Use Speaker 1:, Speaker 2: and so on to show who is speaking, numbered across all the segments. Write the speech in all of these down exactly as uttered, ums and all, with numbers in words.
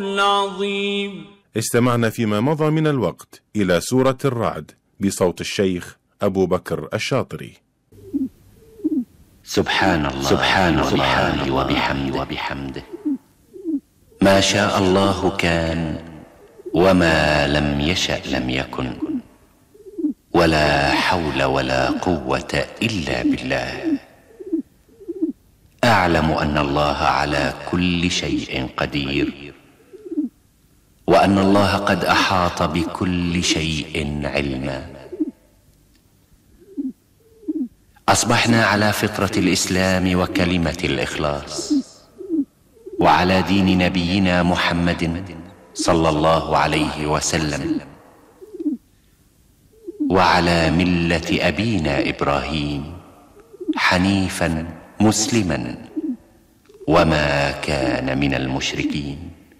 Speaker 1: العظيم.
Speaker 2: استمعنا فيما مضى من الوقت إلى سورة الرعد بصوت الشيخ أبو بكر الشاطري.
Speaker 3: سبحان الله سبحان الله وبحمده وبحمده ما شاء الله كان وما لم يشأ لم يكن ولا حول ولا قوة إلا بالله. أعلم أن الله على كل شيء قدير وأن الله قد أحاط بكل شيء علما. أصبحنا على فطرة الإسلام وكلمة الإخلاص وعلى دين نبينا محمد صلى الله عليه وسلم وعلى ملة أبينا إبراهيم حنيفا مسلما وما كان من المشركين.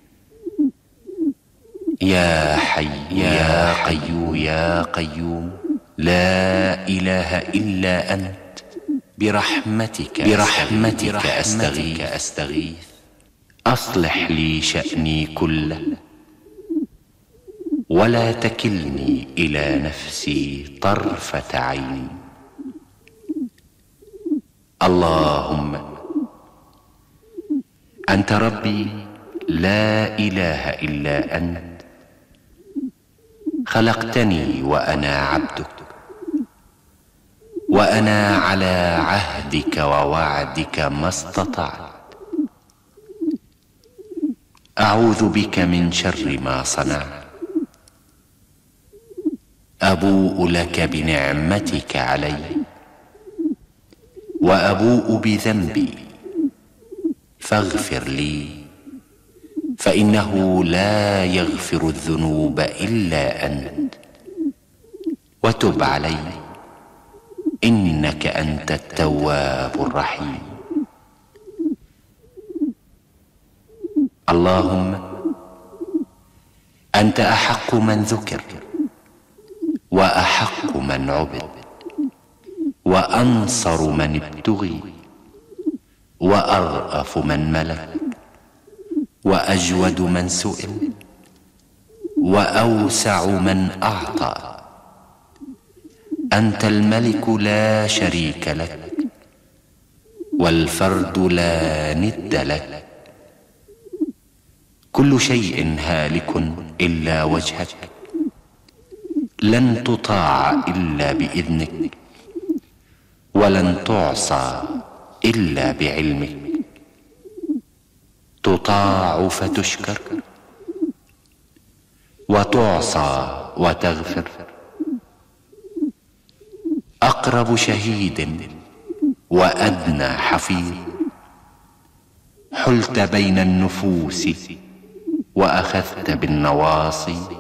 Speaker 3: يا حي يا قيوم يا قيوم لا إله إلا أنت برحمتك برحمتك أستغيث أستغيث أصلح لي شأني كله ولا تكلني إلى نفسي طرفة عين. اللهم أنت ربي لا إله إلا أنت خلقتني وأنا عبدك وأنا على عهدك ووعدك ما استطعت. أعوذ بك من شر ما صنعت. أبوء لك بنعمتك علي وأبوء بذنبي فاغفر لي فإنه لا يغفر الذنوب إلا أنت وتب علي إنك أنت التواب الرحيم. اللهم أنت أحق من ذكر وأحق من عبد وأنصر من ابتغي وأرأف من ملك وأجود من سئل وأوسع من أعطى. أنت الملك لا شريك لك والفرد لا ند لك. كل شيء هالك إلا وجهك لن تطاع إلا بإذنك ولن تعصى إلا بعلمك. تطاع فتشكر وتعصى وتغفر. أقرب شهيد وأدنى حفيظ حلت بين النفوس وأخذت بالنواصي